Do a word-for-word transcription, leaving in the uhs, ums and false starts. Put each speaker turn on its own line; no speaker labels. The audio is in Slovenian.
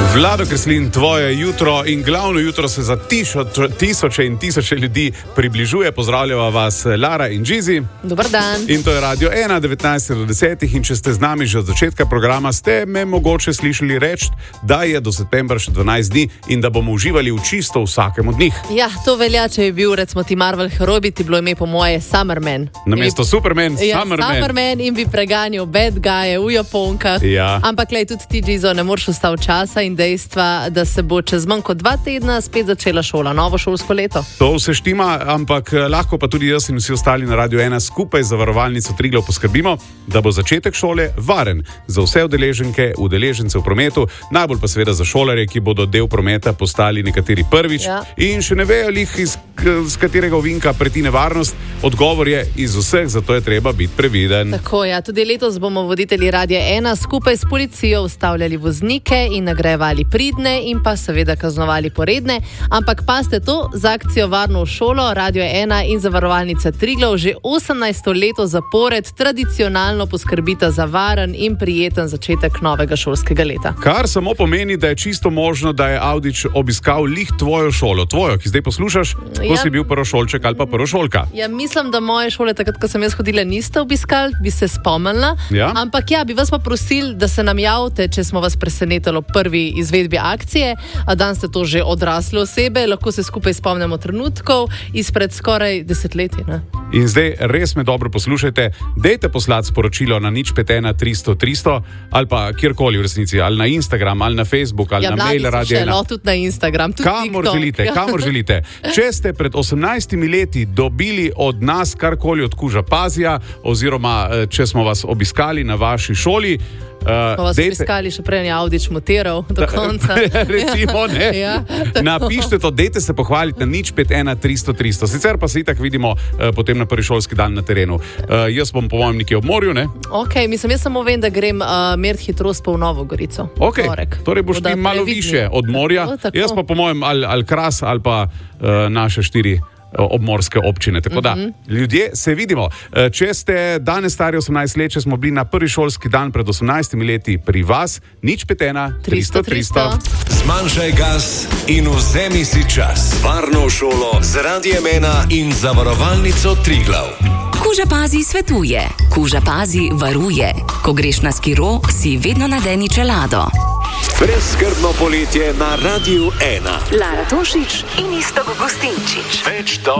Vlado Kreslin, tvoje jutro in glavno jutro se za tišo, tisoče in tisoče ljudi približuje. Pozdravljava vas Lara in Džizi.
Dobar dan.
In to je Radio ena, devetnajst do desetih in če ste z nami že od začetka programa, ste me mogoče slišali reči, da je do septembra še dvanajst dni in da bomo uživali v čisto vsakem od njih.
Ja, to velja, če je bil recimo ti Marvel heroj, bi ti bilo ime po moje Summerman.
Namesto Superman,
ja,
Summerman.
Summerman in bi preganjal bad guye v Japonkah.
Ja.
Ampak lej, tudi ti, Džizo, ne moreš ustaviti časa in dejstva, da se bo čez manj kot dva tedna spet začela šola, novo šolsko leto.
To vse štima, ampak lahko pa tudi jaz in vsi ostali na Radio ena skupaj za Zavarovalnico Triglav poskrbimo, da bo začetek šole varen za vse udeleženke, udeležence v prometu, najbolj pa seveda za šolarje, ki bodo del prometa postali nekateri prvič
ja.
in še ne vejo lih, iz, iz katerega ovinka preti nevarnost. Odgovor je iz vseh, zato je treba biti previden.
Tako, ja, tudi letos bomo voditelji Radia ena skupaj s policijo ustavljali voznike in nagrajevali pridne in pa seveda kaznovali poredne, ampak paste to, za akcijo Varno v šolo Radio ena in Zavarovalnica Triglav že osemnajsto leto zapored tradicionalno poskrbita za varen in prijeten začetek novega šolskega leta.
Kar samo pomeni, da je čisto možno, da je Avdić obiskal lih tvojo šolo, tvojo, ki zdaj poslušaš, ko
ja,
si bil prvošolček ali pa prvošolka.
Ja, mislim, da moje šole takrat, ko sem jaz hodila, niste obiskali, bi se spomnila,
ja?
Ampak ja, bi vas pa prosili, da se nam javite, če smo vas presenetili prvi izvedbi akcije, a dan ste to že odrasle osebe, lahko se skupaj spomnimo trenutkov izpred skoraj desetletij. Ne?
In zdaj res me dobro poslušajte, dejte poslati sporočilo na nič pet ena tristo tristo ali pa kjerkoli v resnici, ali na Instagram, ali na Facebook, ali
ja,
na mail Radio ena.
Ja, tudi na Instagram, tudi
kamor
TikTok.
želite, kamor želite. Če ste pred osemnajstimi leti dobili od nas karkoli od kuža pazija, oziroma če smo vas obiskali na vaši šoli,
Uh, pa vas dejte, obiskali še prej je Avdić montiral do konca.
Recimo, ne.
ja,
Napišite to, dejte se pohvaliti na nič pet ena tristo tristo. Sicer pa se itak vidimo uh, potem na prvi šolski dan na terenu. Uh, jaz bom po mojem nekje ob morju, ne?
Ok, mislim, jaz samo vem, da grem uh, meriti hitrost pa v Novo Gorico.
Ok,
Torek.
Torej boš ti malo više od morja. O, jaz pa po mojem ali, ali Kras ali pa uh, naše štiri obmorske občine. Tako da, mm-hmm. ljudje, se vidimo. Če ste danes stari osemnajst let, če smo bili na prvi šolski dan pred osemnajstimi leti pri vas, nič pet ena tristo tristo.
Zmanjšaj gas in vzemi si čas. Varno v šolo z Radiem ena in Zavarovalnico Triglav.
Kuža Pazi svetuje. Kuža Pazi varuje. Ko greš na skiro, si vedno nadeni čelado.
Brezskrbno poletje na Radiu ena.
Lara Tošić in Iztok Gustinčič.
Več do